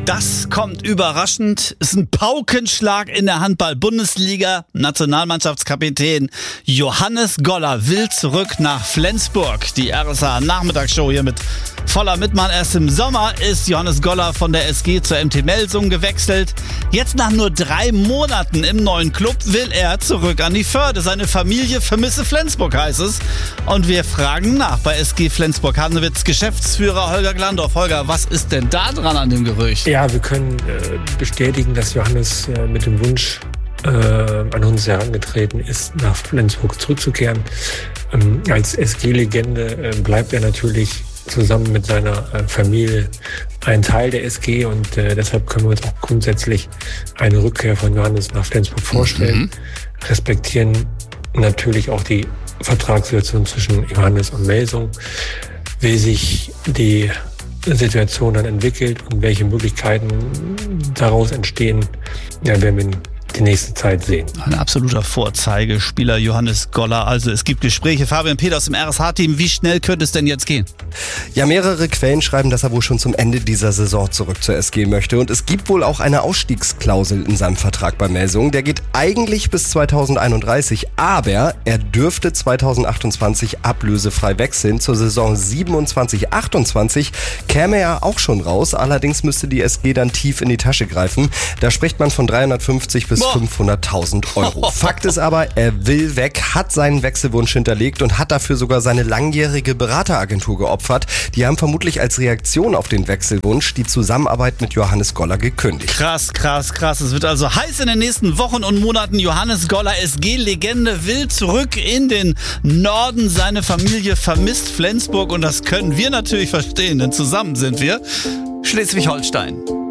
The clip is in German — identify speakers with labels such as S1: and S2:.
S1: Das kommt überraschend. Es ist ein Paukenschlag in der Handball-Bundesliga. Nationalmannschaftskapitän Johannes Goller will zurück nach Flensburg. Die RSA-Nachmittagsshow hier mit voller Mitmann. Erst im Sommer ist Johannes Goller von der SG zur MT Melsungen gewechselt. Jetzt nach nur 3 Monaten im neuen Club will er zurück an die Förde. Seine Familie vermisse Flensburg, heißt es. Und wir fragen nach bei SG Flensburg-Hanewitz Geschäftsführer Holger Glandorf. Holger, was ist denn da dran an dem Gerücht?
S2: Ja, wir können bestätigen, dass Johannes mit dem Wunsch an uns herangetreten ist, nach Flensburg zurückzukehren. Als SG-Legende bleibt er natürlich zusammen mit seiner Familie ein Teil der SG und deshalb können wir uns auch grundsätzlich eine Rückkehr von Johannes nach Flensburg vorstellen. Respektieren natürlich auch die Vertragssituation zwischen Johannes und Melsung. Wie sich die Situation dann entwickelt und welche Möglichkeiten daraus entstehen, ja, werden wir die nächste Zeit sehen.
S1: Ein absoluter Vorzeigespieler Johannes Goller. Also es gibt Gespräche. Fabian Peter aus dem RSH-Team. Wie schnell könnte es denn jetzt gehen?
S3: Ja, mehrere Quellen schreiben, dass er wohl schon zum Ende dieser Saison zurück zur SG möchte. Und es gibt wohl auch eine Ausstiegsklausel in seinem Vertrag bei Melsungen. Der geht eigentlich bis 2031, aber er dürfte 2028 ablösefrei wechseln. Zur Saison 27/28 käme er auch schon raus. Allerdings müsste die SG dann tief in die Tasche greifen. Da spricht man von 350 bis 500.000 Euro. Fakt ist aber, er will weg, hat seinen Wechselwunsch hinterlegt und hat dafür sogar seine langjährige Berateragentur geopfert. Die haben vermutlich als Reaktion auf den Wechselwunsch die Zusammenarbeit mit Johannes Goller gekündigt.
S1: Krass. Es wird also heiß in den nächsten Wochen und Monaten. Johannes Goller, SG-Legende, will zurück in den Norden. Seine Familie vermisst Flensburg und das können wir natürlich verstehen, denn zusammen sind wir Schleswig-Holstein.